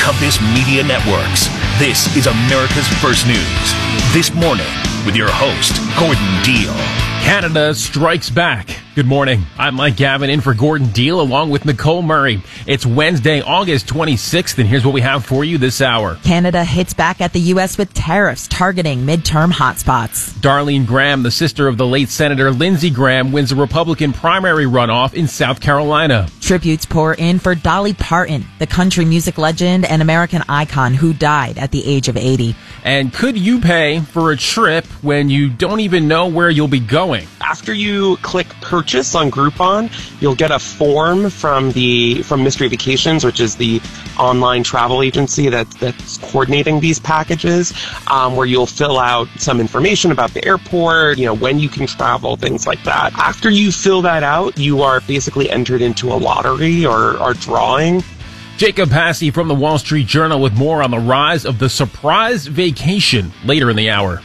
Compass Media Networks. This is America's First News. This morning with your host, Gordon Deal. Canada strikes back. Good morning. I'm Mike Gavin in for Gordon Deal along with Nicole Murray. It's Wednesday, August 26th, and here's what we have for you this hour. Canada hits back at the U.S. with tariffs targeting midterm hotspots. Darlene Graham, the sister of the late Senator Lindsey Graham, wins a Republican primary runoff in South Carolina. Tributes pour in for Dolly Parton, the country music legend and American icon who died at the age of 80. And could you pay for a trip when you don't even know where you'll be going? After you click purchase on Groupon, you'll get a form from Mystery Vacations, which is the online travel agency that's coordinating these packages, where you'll fill out some information about the airport, when you can travel, things like that. After you fill that out, you are basically entered into a lottery or drawing. Jacob Passy from the Wall Street Journal with more on the rise of the surprise vacation later in the hour.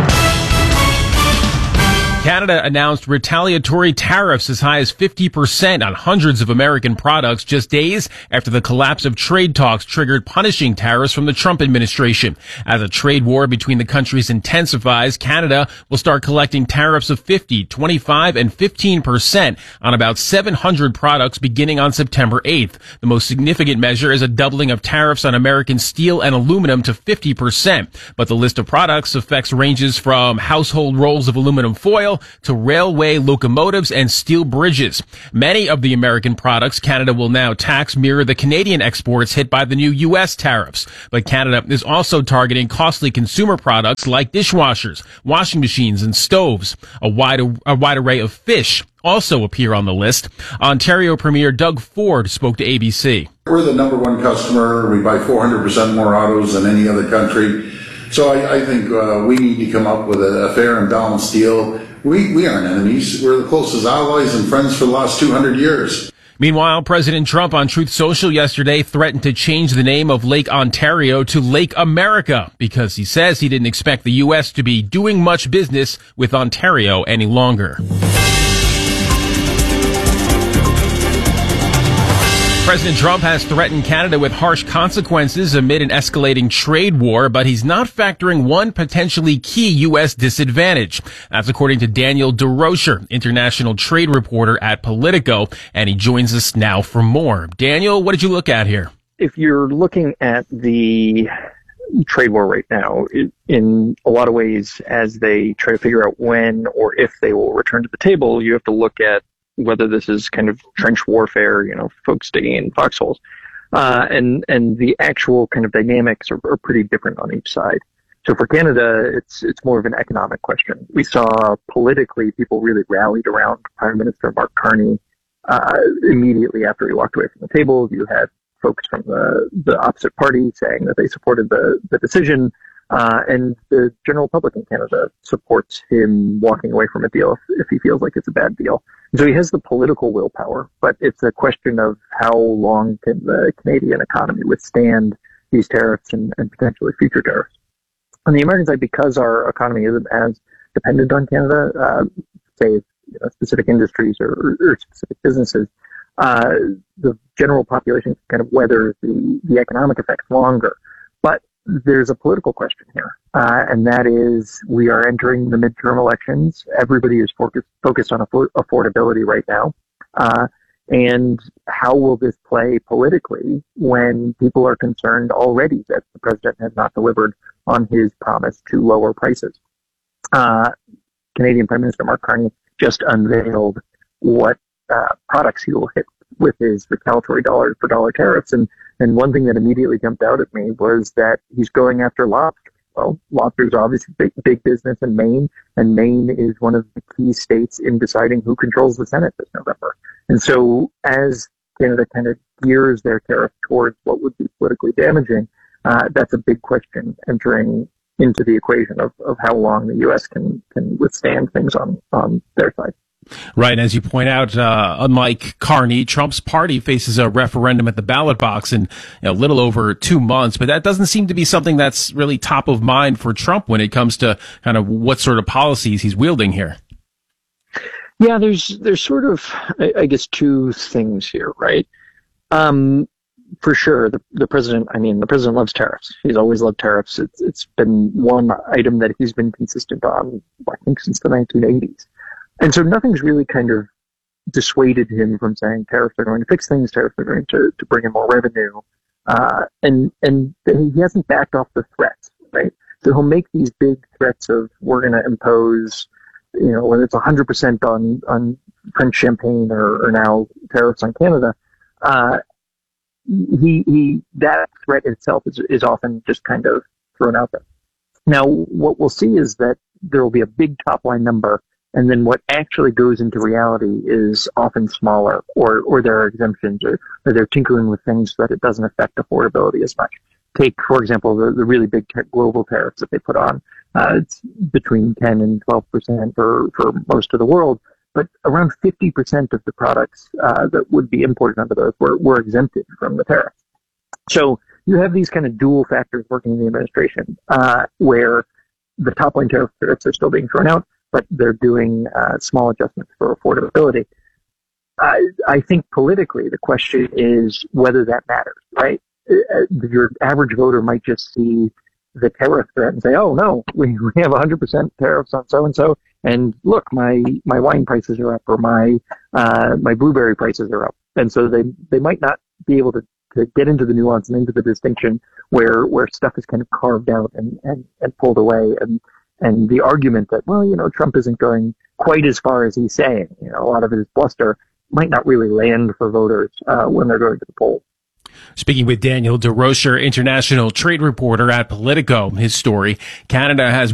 Canada announced retaliatory tariffs as high as 50% on hundreds of American products just days after the collapse of trade talks triggered punishing tariffs from the Trump administration. As a trade war between the countries intensifies, Canada will start collecting tariffs of 50, 25, and 15% on about 700 products beginning on September 8th. The most significant measure is a doubling of tariffs on American steel and aluminum to 50%. But the list of products affects ranges from household rolls of aluminum foil to railway locomotives and steel bridges. Many of the American products Canada will now tax mirror the Canadian exports hit by the new U.S. tariffs. But Canada is also targeting costly consumer products like dishwashers, washing machines, and stoves. A wide array of fish also appear on the list. Ontario Premier Doug Ford spoke to ABC. We're the number one customer. We buy 400% more autos than any other country. So I think we need to come up with a fair and balanced deal. We aren't enemies. We're the closest allies and friends for the last 200 years. Meanwhile, President Trump on Truth Social yesterday threatened to change the name of Lake Ontario to Lake America because he says he didn't expect the U.S. to be doing much business with Ontario any longer. President Trump has threatened Canada with harsh consequences amid an escalating trade war, but he's not factoring one potentially key U.S. disadvantage. That's according to Daniel DeRocher, international trade reporter at Politico, and he joins us now for more. Daniel, what did you look at here? If you're looking at the trade war right now, in a lot of ways, as they try to figure out when or if they will return to the table, you have to look at whether this is kind of trench warfare, folks digging in foxholes, and the actual kind of dynamics are pretty different on each side. So for Canada, it's more of an economic question. We saw politically people really rallied around Prime Minister Mark Carney immediately after he walked away from the table. You had folks from the opposite party saying that they supported the decision. And the general public in Canada supports him walking away from a deal if he feels like it's a bad deal. So he has the political willpower, but it's a question of how long can the Canadian economy withstand these tariffs and potentially future tariffs. On the American side, because our economy isn't as dependent on Canada, say specific industries or specific businesses, the general population kind of weathers the economic effects longer. But there's a political question here, and that is we are entering the midterm elections. Everybody is focused on affordability right now, and how will this play politically when people are concerned already that the president has not delivered on his promise to lower prices? Canadian Prime Minister Mark Carney just unveiled what products he will hit with his retaliatory dollar-for-dollar tariffs, and one thing that immediately jumped out at me was that he's going after lobsters. Well, lobsters are obviously big business in Maine, and Maine is one of the key states in deciding who controls the Senate this November. And so as Canada kind of gears their tariff towards what would be politically damaging, that's a big question entering into the equation of how long the U.S. can withstand things on their side. Right. As you point out, unlike Carney, Trump's party faces a referendum at the ballot box in a little over 2 months. But that doesn't seem to be something that's really top of mind for Trump when it comes to kind of what sort of policies he's wielding here. Yeah, there's sort of, I guess, two things here, right? for sure, the president loves tariffs. He's always loved tariffs. It's been one item that he's been consistent on, I think, since the 1980s. And so nothing's really kind of dissuaded him from saying tariffs are going to fix things, tariffs are going to bring in more revenue. And he hasn't backed off the threats, right? So he'll make these big threats of, we're going to impose, whether it's 100% on French champagne or now tariffs on Canada. That threat itself is often just kind of thrown out there. Now, what we'll see is that there will be a big top line number, and then what actually goes into reality is often smaller, or there are exemptions, or they're tinkering with things so that it doesn't affect affordability as much. Take, for example, the really big global tariffs that they put on. It's between 10 and 12% for most of the world, but around 50% of the products that would be imported under those were exempted from the tariff. So you have these kind of dual factors working in the administration, where the top line tariffs are still being thrown out, but they're doing small adjustments for affordability. I think politically the question is whether that matters, right? Your average voter might just see the tariff threat and say, oh no, we have 100% tariffs on so-and-so, and look, my wine prices are up, or my blueberry prices are up. And so they might not be able to get into the nuance and into the distinction where stuff is kind of carved out and pulled away. And the argument that, Trump isn't going quite as far as he's saying, a lot of it is bluster, might not really land for voters when they're going to the polls. Speaking with Daniel DeRocher, international trade reporter at Politico, his story, Canada has